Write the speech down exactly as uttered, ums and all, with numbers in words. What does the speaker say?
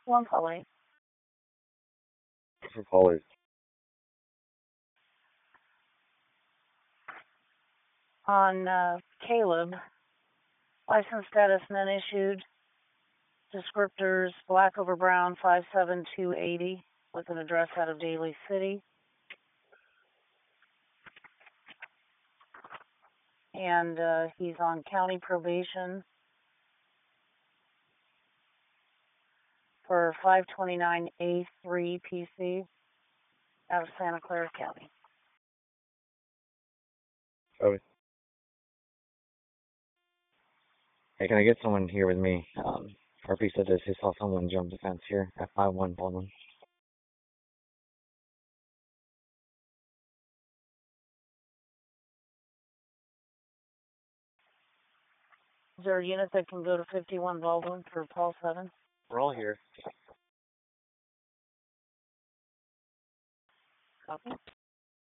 One Polly. For Polly. On uh, Caleb, license status none issued. Descriptors black over brown five seven two eighty with an address out of Daly City. And uh, he's on county probation for five twenty-nine A three P C out of Santa Clara County. Oh. Hey, can I get someone here with me? Um, R P said that he saw someone jump the fence here at five one Baldwin. Is there a unit that can go to fifty-one Baldwin for Paul seven? We're all here. Copy.